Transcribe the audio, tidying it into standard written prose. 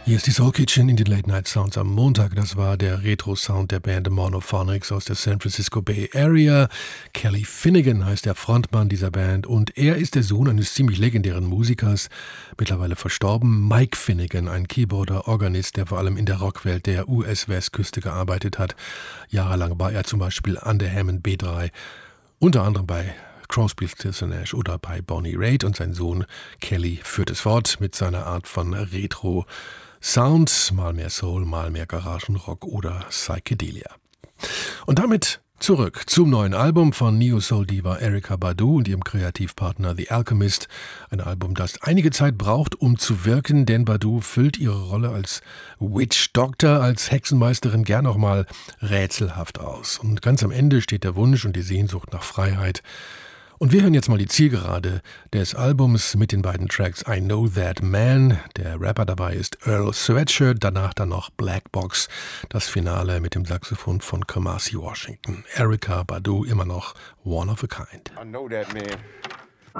Hier ist die Soul Kitchen in den Late Night Sounds am Montag. Das war der Retro-Sound der Band Monophonics aus der San Francisco Bay Area. Kelly Finnegan heißt der Frontmann dieser Band und er ist der Sohn eines ziemlich legendären Musikers, mittlerweile verstorben, Mike Finnegan, ein Keyboarder, Organist, der vor allem in der Rockwelt der US-Westküste gearbeitet hat. Jahrelang war er zum Beispiel an der Hammond B3, unter anderem bei Crosby, Stills & Nash oder bei Bonnie Raitt, und sein Sohn Kelly führt es fort mit seiner Art von Retro-Sound, mal mehr Soul, mal mehr Garagenrock oder Psychedelia. Und damit zurück zum neuen Album von Neo-Soul-Diva Erykah Badu und ihrem Kreativpartner The Alchemist. Ein Album, das einige Zeit braucht, um zu wirken, denn Badu füllt ihre Rolle als Witch Doctor, als Hexenmeisterin gern auch mal rätselhaft aus. Und ganz am Ende steht der Wunsch und die Sehnsucht nach Freiheit. Und wir hören jetzt mal die Zielgerade des Albums mit den beiden Tracks I Know That Man. Der Rapper dabei ist Earl Sweatshirt, danach dann noch Black Box, das Finale mit dem Saxophon von Kamasi Washington. Erykah Badu, immer noch one of a kind. I know that man.